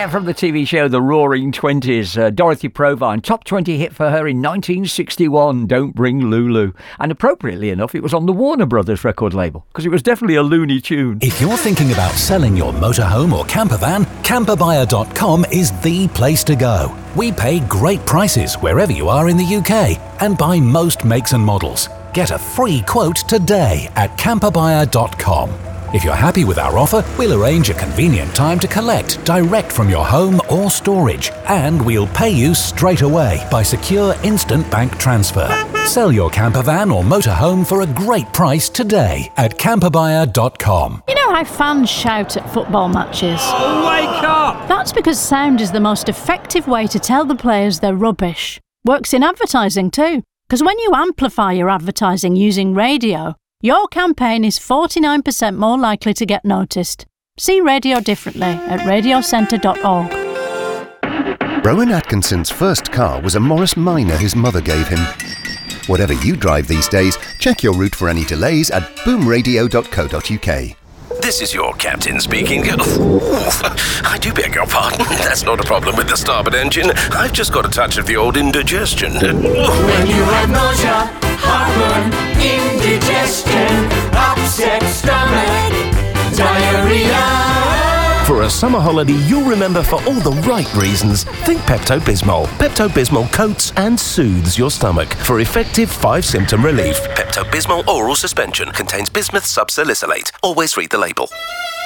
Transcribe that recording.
Yeah, from the TV show The Roaring Twenties, Dorothy Provine, top 20 hit for her in 1961, Don't Bring Lulu. And appropriately enough, it was on the Warner Brothers record label, because it was definitely a loony tune. If you're thinking about selling your motorhome or camper van, camperbuyer.com is the place to go. We pay great prices wherever you are in the UK and buy most makes and models. Get a free quote today at camperbuyer.com. If you're happy with our offer, we'll arrange a convenient time to collect direct from your home or storage, and we'll pay you straight away by secure instant bank transfer. Sell your camper van or motorhome for a great price today at camperbuyer.com. You know how fans shout at football matches? Wake up! That's because sound is the most effective way to tell the players they're rubbish. Works in advertising too, because when you amplify your advertising using radio, your campaign is 49% more likely to get noticed. See radio differently at radiocentre.org. Rowan Atkinson's first car was a Morris Minor his mother gave him. Whatever you drive these days, check your route for any delays at boomradio.co.uk. This is your captain speaking. I do beg your pardon. That's not a problem with the starboard engine. I've just got a touch of the old indigestion. When you have nausea, heartburn, indigestion, upset stomach, diarrhea. For a summer holiday you'll remember for all the right reasons, think Pepto-Bismol. Pepto-Bismol coats and soothes your stomach for effective 5-symptom relief. Pepto-Bismol oral suspension contains bismuth subsalicylate. Always read the label.